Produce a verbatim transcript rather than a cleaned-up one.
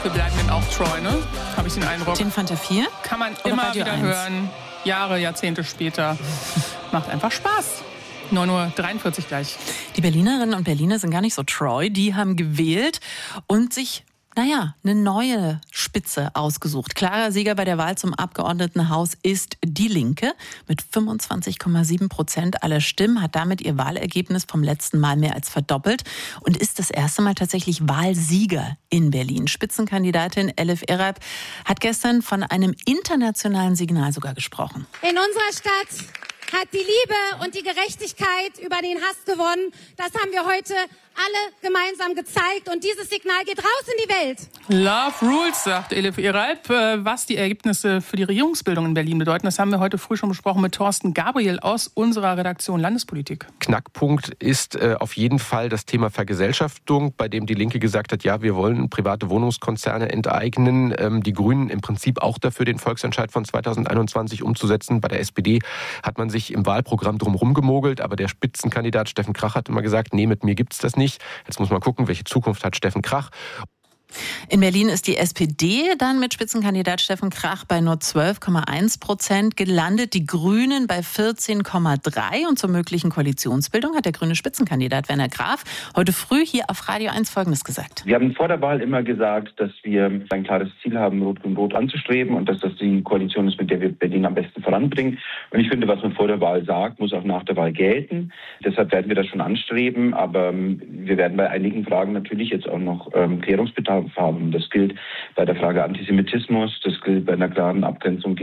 wir bleiben dem auch treu, ne? Habe ich den Eindruck. Den Fanta vier? Kann man Oder immer Radio wieder eins? hören. Jahre, Jahrzehnte später. Macht einfach Spaß. neun Uhr dreiundvierzig gleich. Die Berlinerinnen und Berliner sind gar nicht so treu. Die haben gewählt und sich, naja, eine neue Spitze ausgesucht. Klarer Sieger bei der Wahl zum Abgeordnetenhaus ist Die Linke. Mit fünfundzwanzig Komma sieben Prozent aller Stimmen hat damit ihr Wahlergebnis vom letzten Mal mehr als verdoppelt und ist das erste Mal tatsächlich Wahlsieger in Berlin. Spitzenkandidatin Elif Erab hat gestern von einem internationalen Signal sogar gesprochen. In unserer Stadt hat die Liebe und die Gerechtigkeit über den Hass gewonnen. Das haben wir heute alle gemeinsam gezeigt. Und dieses Signal geht raus in die Welt. Love rules, sagt Elif Erab. Was die Ergebnisse für die Regierungsbildung in Berlin bedeuten, das haben wir heute früh schon besprochen mit Thorsten Gabriel aus unserer Redaktion Landespolitik. Knackpunkt ist äh, auf jeden Fall das Thema Vergesellschaftung, bei dem die Linke gesagt hat, ja, wir wollen private Wohnungskonzerne enteignen. Ähm, die Grünen im Prinzip auch dafür, den Volksentscheid von zweitausendeinundzwanzig umzusetzen. Bei der S P D hat man sich im Wahlprogramm drumherum gemogelt, aber der Spitzenkandidat Steffen Krach hat immer gesagt, nee, mit mir gibt's das nicht. Jetzt muss man gucken, welche Zukunft hat Steffen Krach. In Berlin ist die S P D dann mit Spitzenkandidat Steffen Krach bei nur zwölf Komma eins Prozent gelandet, die Grünen bei vierzehn Komma drei. Und zur möglichen Koalitionsbildung hat der grüne Spitzenkandidat Werner Graf heute früh hier auf Radio eins Folgendes gesagt. Wir haben vor der Wahl immer gesagt, dass wir ein klares Ziel haben, Rot-Grün-Rot anzustreben und dass das die Koalition ist, mit der wir Berlin am besten voranbringen. Und ich finde, was man vor der Wahl sagt, muss auch nach der Wahl gelten. Deshalb werden wir das schon anstreben, aber wir werden bei einigen Fragen natürlich jetzt auch noch ähm, Klärungsbedarf haben. Das gilt bei der Frage Antisemitismus, das gilt bei einer klaren Abgrenzung